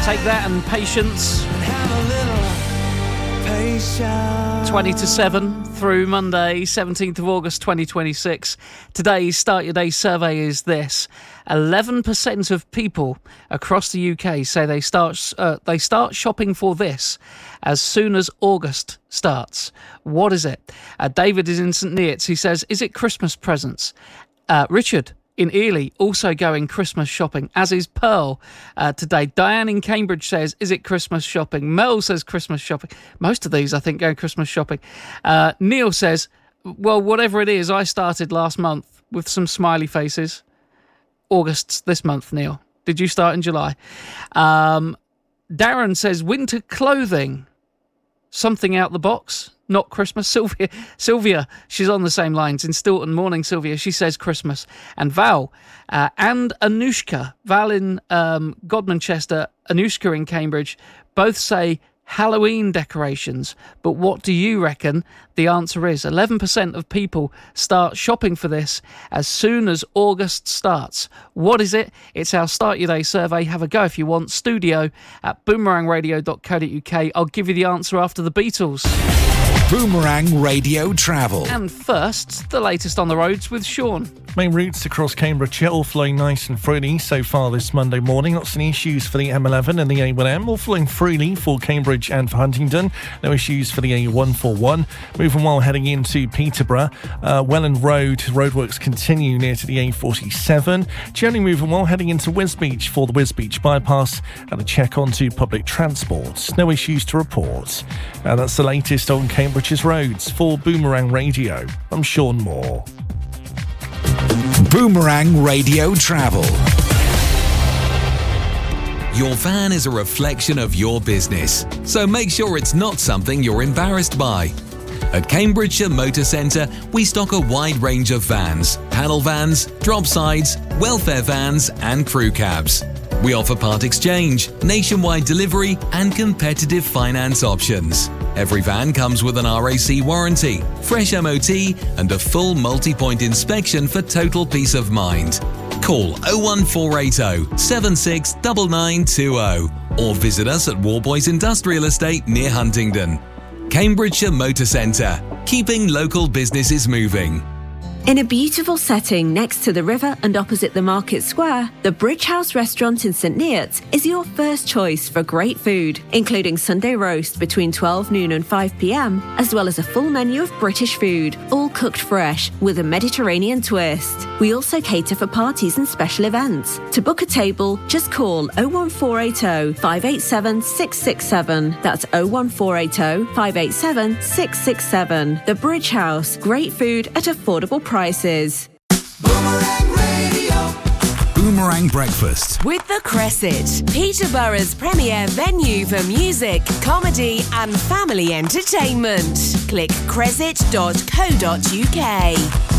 Take that and Patience. 20 to 7 through Monday, 17th of August 2026. Today's Start Your Day survey is this. 11% of people across the UK say they start shopping for this as soon as August starts. What is it? David is in St Neots. He says, is it Christmas presents? Richard in Ely also going Christmas shopping, as is Pearl today. Diane in Cambridge says, is it Christmas shopping? Mel says Christmas shopping. Most of these, I think, go Christmas shopping. Neil says, well, whatever it is, I started last month with some smiley faces. August's this month, Neil. Did you start in July? Darren says, winter clothing. Something out the box. Not Christmas. Sylvia, she's on the same lines in Stilton. Morning, Sylvia. She says Christmas. And Val and Anushka, Val in Godmanchester, Anushka in Cambridge, both say Halloween decorations. But what do you reckon the answer is? 11% of people start shopping for this as soon as August starts. What is it? It's our Start Your Day survey. Have a go if you want. studio@boomerangradio.co.uk. I'll give you the answer after the Beatles. Boomerang Radio Travel. And first, the latest on the roads with Sean. Main routes across Cambridgeshire all flowing nice and freely so far this Monday morning. Not any issues for the M11 and the A1M, all flowing freely for Cambridge and for Huntingdon. No issues for the A141. Moving well heading into Peterborough. Welland Road, roadworks continue near to the A47. Generally moving well heading into Wisbeach for the Wisbeach bypass and a check onto public transport. No issues to report. And that's the latest on Cambridge's roads. For Boomerang Radio, I'm Sean Moore. Boomerang Radio Travel. Your van is a reflection of your business, so make sure it's not something you're embarrassed by. At Cambridgeshire Motor Centre, we stock a wide range of vans, panel vans, drop sides, welfare vans and crew cabs. We offer part exchange, nationwide delivery and competitive finance options. Every van comes with an RAC warranty, fresh MOT and a full multi-point inspection for total peace of mind. Call 01480 769920 or visit us at Warboys Industrial Estate near Huntingdon. Cambridgeshire Motor Centre, keeping local businesses moving. In a beautiful setting next to the river and opposite the market square, the Bridge House restaurant in St Neots is your first choice for great food, including Sunday roast between 12 noon and 5 p.m, as well as a full menu of British food, all cooked fresh with a Mediterranean twist. We also cater for parties and special events. To book a table, just call 01480 587 667. That's 01480 587 667. The Bridge House, great food at affordable prices. Boomerang Radio. Boomerang Breakfast. With The Cresset, Peterborough's premier venue for music, comedy and family entertainment. Click cresset.co.uk.